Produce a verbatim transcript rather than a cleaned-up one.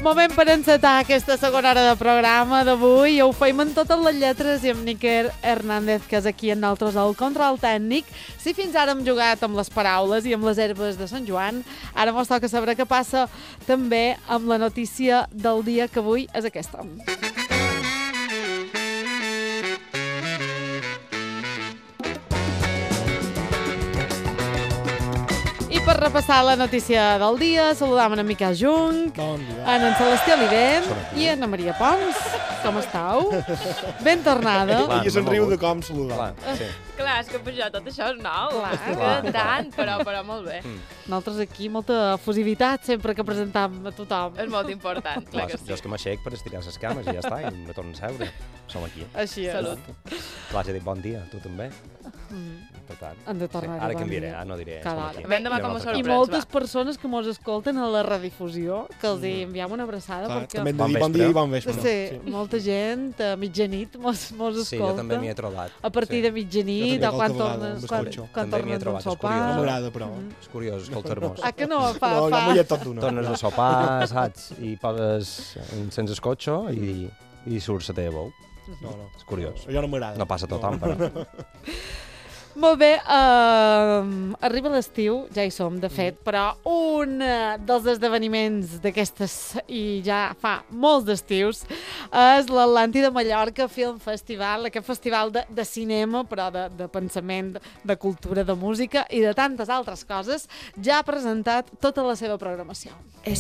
Moment per encetar aquesta segona hora de programa d'avui. Ho feim amb totes les lletres i amb Níker Hernández, que és aquí amb nosaltres al control tècnic. Si fins ara hem jugat amb les paraules i amb les herbes de Sant Joan, ara mos toca saber què passa també amb la notícia del dia, que avui és aquesta. Per repassar la notícia del dia, saludam en Miquel Junc, bon dia. en en Celestí Oliver i en Maria Pons. Com estàu? Ben tornada. Ella somriu de com saludar. Clar, sí. Clar, és que per això tot això és nou. Clar. Que tant, però, però molt bé. Mm. Nosaltres aquí molta efusivitat sempre que presentam a tothom. És molt important, clar Clar, que jo sí. és que m'aixec per estirar les cames i ja està, i me torno a seure. Som aquí. Així és. Salut. Clar, ja dit bon dia, tu també. Mm. Per tant, Han de tornar sí. Ara bon canviaré, dia. ara no diré. Cada som hora. aquí. Ven demà I com a una altra I sorpresa. moltes va. persones que mos escolten a la redifusió, que els hi enviem una abraçada. Clar, perquè també hem de Bon dir bon vespre. dia i bon vespre. sí, molta gent a mitjanit mos, mos Sí, escolta. jo també m'hi he trobat. A partir sí. de Jo mitjanit, també o quan qualque vegada tornes, em quan, escolto. quan També m'hi he tornes d'un trobat, és sopar. curiós. No m'agrada, però. És curiós, escoltar-nos. Ah, que no? Fa, No, jo fa... m'ho he tot d'una. Tornes de sopar, saps? I pagues sense escotxo i, i surts la teva veu. No, no. És curiós. Jo no m'agrada. No passa a tothom, però. Molt bé, uh, arriba l'estiu, ja hi som, de fet, però un uh, dels esdeveniments d'aquestes, i ja fa molts d'estius, és l'Atlàntida Mallorca Film Festival, aquest festival de, de cinema, però de, de pensament, de cultura, de música i de tantes altres coses, ja ha presentat tota la seva programació.